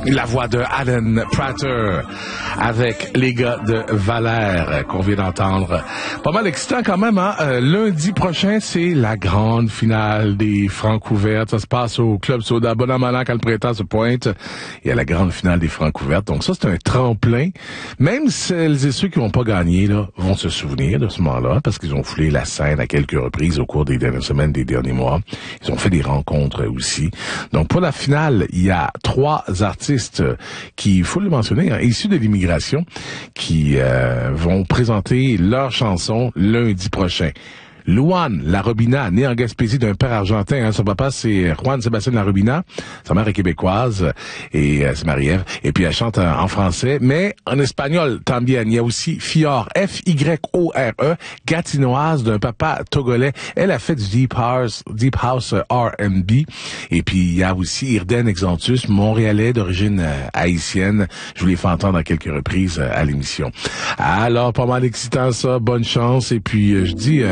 La voix de Alan Prater avec les gars de Valère qu'on vient d'entendre. Pas mal excitant quand même, hein? Lundi prochain, c'est la grande finale des Francouvertes. Ça se passe au Club Soda. Bon an, mal an, quand le printemps se pointe. Il y a la grande finale des Francouvertes. Donc ça, c'est un tremplin. Même celles et ceux qui n'ont pas gagné, là, vont se souvenir de ce moment-là parce qu'ils ont foulé la scène à quelques reprises au cours des dernières semaines, des derniers mois. Ils ont fait des rencontres aussi. Donc pour la finale, il y a 3 artistes qui, il faut le mentionner, hein, issus de l'immigration, qui vont présenter leur chanson lundi prochain. Luan Larobina, née en Gaspésie d'un père argentin, hein, son papa c'est Juan Sébastien Larobina, sa mère est québécoise et c'est Marie-Ève, et puis elle chante en français, mais en espagnol también. Il y a aussi Fiore, F-Y-O-R-E, gatinoise d'un papa togolais. Elle a fait du Deep House R&B, et puis il y a aussi Irden Exantus, montréalais d'origine haïtienne. Je vous l'ai fait entendre à quelques reprises à l'émission. Alors, pas mal excitant ça, bonne chance, et puis je dis